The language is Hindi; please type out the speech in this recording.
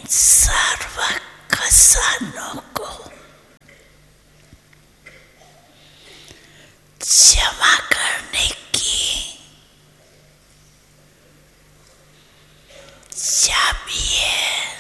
सर्व खजानों को जमा करने की चाबी है।